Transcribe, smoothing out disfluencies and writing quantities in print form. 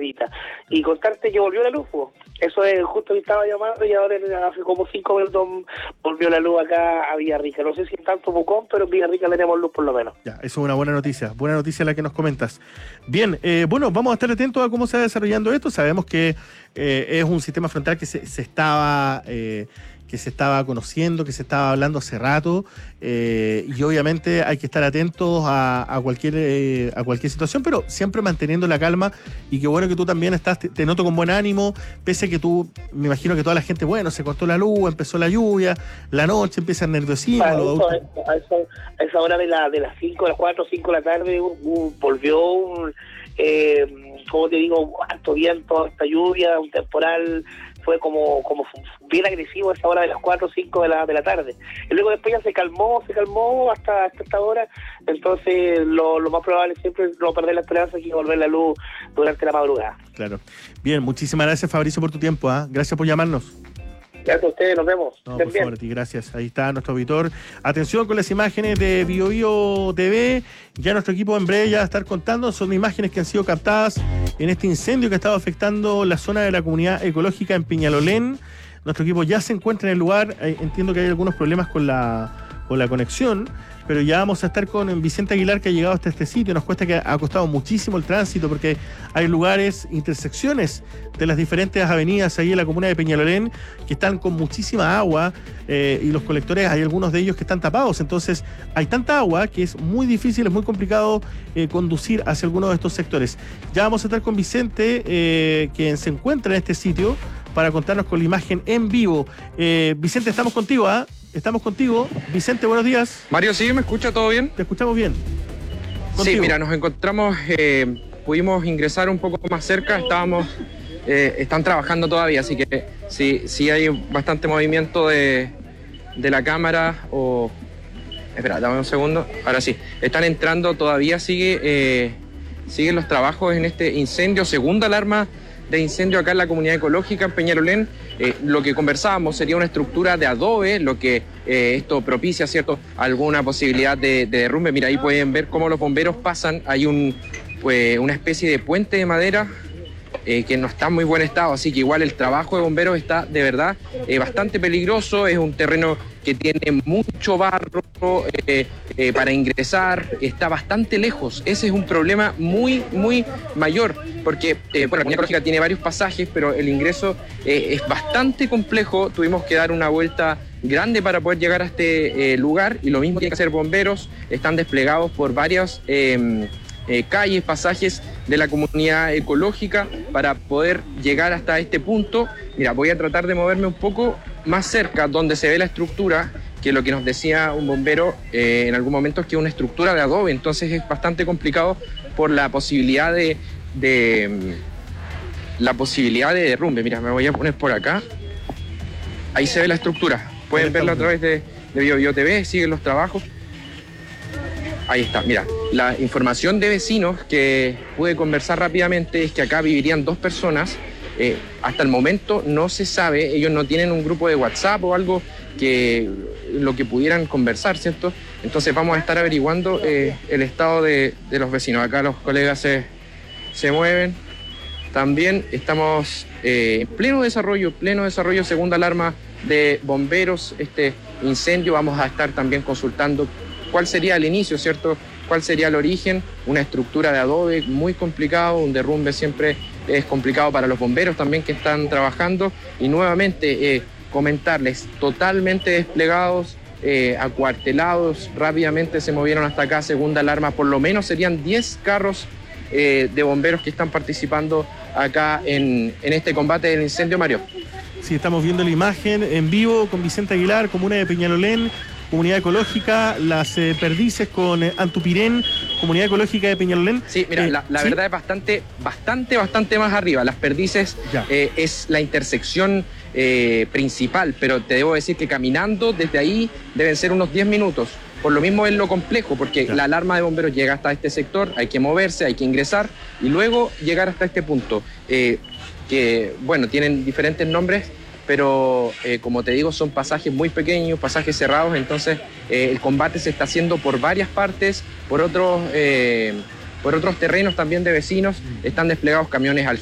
medita. Y contarte que volvió la luz, pues. Eso es justo que estaba llamando y ahora hace como 5 minutos volvió la luz acá a Villarrica. No sé si en tanto Pucón, pero en Villarrica tenemos luz por lo menos. Ya, eso es una buena noticia la que nos comentas. Bien, bueno, vamos a estar atentos a cómo se va desarrollando esto. Sabemos que es un sistema frontal que se estaba conociendo, que se estaba hablando hace rato, y obviamente hay que estar atentos a cualquier situación, pero siempre manteniendo la calma. Y qué bueno que tú también te noto con buen ánimo, pese a que tú, me imagino que toda la gente, bueno, se cortó la luz, empezó la lluvia, la noche empieza el nerviosismo. A esa hora de las 5, las 4, 5 de la tarde volvió como te digo, harto viento, harta lluvia, un temporal. Fue como bien agresivo a esa hora de las 4 o 5 de la tarde. Y luego después ya se calmó hasta esta hora. Entonces lo más probable es siempre no perder la esperanza y volver la luz durante la madrugada. Claro. Bien, muchísimas gracias, Fabricio, por tu tiempo. Gracias por llamarnos. Gracias a ustedes, nos vemos. No, por favor, a ti, gracias. Ahí está nuestro auditor. Atención con las imágenes de BioBio TV. Ya nuestro equipo en breve ya va a estar contando. Son imágenes que han sido captadas en este incendio que ha estado afectando la zona de la comunidad ecológica en Peñalolén. Nuestro equipo ya se encuentra en el lugar. Entiendo que hay algunos problemas con la conexión, pero ya vamos a estar con Vicente Aguilar, que ha llegado hasta este sitio. Nos cuesta que ha costado muchísimo el tránsito porque hay lugares, intersecciones de las diferentes avenidas ahí en la comuna de Peñalolén que están con muchísima agua, y los colectores, hay algunos de ellos que están tapados. Entonces hay tanta agua que es muy difícil, es muy complicado conducir hacia algunos de estos sectores. Ya vamos a estar con Vicente, quien se encuentra en este sitio, para contarnos con la imagen en vivo. Vicente, estamos contigo, Estamos contigo. Vicente, buenos días. Mario, ¿sí? ¿Me escucha todo bien? Te escuchamos bien. Contigo. Sí, mira, nos encontramos, pudimos ingresar un poco más cerca, están trabajando todavía, así que sí hay bastante movimiento de la cámara. Espera, dame un segundo. Ahora sí, están entrando, todavía siguen los trabajos en este incendio, segunda alarma de incendio acá en la comunidad ecológica en Peñalolén. Lo que conversábamos sería una estructura de adobe, lo que esto propicia, ¿cierto?, alguna posibilidad de derrumbe. Mira, ahí pueden ver cómo los bomberos pasan. Hay una especie de puente de madera que no está en muy buen estado, así que igual el trabajo de bomberos está de verdad bastante peligroso. Es un terreno que tiene mucho barro para ingresar, está bastante lejos. Ese es un problema muy, muy mayor, porque la comunidad ecológica tiene varios pasajes, pero el ingreso es bastante complejo. Tuvimos que dar una vuelta grande para poder llegar a este lugar, y lo mismo tienen que hacer bomberos. Están desplegados por varias calles, pasajes de la comunidad ecológica para poder llegar hasta este punto. Mira, voy a tratar de moverme un poco más cerca donde se ve la estructura, que lo que nos decía un bombero en algún momento es que es una estructura de adobe, entonces es bastante complicado por la posibilidad de derrumbe. Mira, me voy a poner por acá. Ahí se ve la estructura. Pueden verlo a través de BioBio TV, siguen los trabajos. Ahí está, mira, la información de vecinos que pude conversar rápidamente es que acá vivirían 2 personas. Hasta el momento no se sabe, ellos no tienen un grupo de WhatsApp o algo lo que pudieran conversar, ¿cierto? Entonces vamos a estar averiguando el estado de los vecinos. Acá los colegas se mueven. También estamos en pleno desarrollo, segunda alarma de bomberos. Este incendio, vamos a estar también consultando cuál sería el inicio, ¿cierto? ¿Cuál sería el origen? Una estructura de adobe muy complicado, un derrumbe siempre es complicado para los bomberos también que están trabajando. Y nuevamente comentarles, totalmente desplegados, acuartelados, rápidamente se movieron hasta acá, segunda alarma, por lo menos serían 10 carros de bomberos que están participando acá en este combate del incendio, Mario. Sí, estamos viendo la imagen en vivo con Vicente Aguilar, comuna de Peñalolén, comunidad ecológica, las perdices con Antupirén, comunidad ecológica de Peñalolén. Sí, mira, la ¿sí? verdad es bastante más arriba. Las perdices es la intersección principal, pero te debo decir que caminando desde ahí deben ser unos 10 minutos. Por lo mismo es lo complejo, porque la alarma de bomberos llega hasta este sector, hay que moverse, hay que ingresar y luego llegar hasta este punto, que, bueno, tienen diferentes nombres, pero como te digo, son pasajes muy pequeños, pasajes cerrados, entonces el combate se está haciendo por varias partes, por otros terrenos también de vecinos. Están desplegados camiones